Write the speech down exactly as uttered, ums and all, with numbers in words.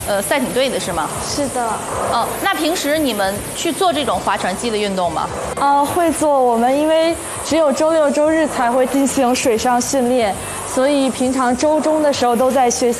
呃赛艇队的是吗？ 是的。 哦，那平时你们去做这种划船机的运动吗？ 呃，会做。我们因为只有周六周日才会进行水上训练，所以平常周中的时候都在学校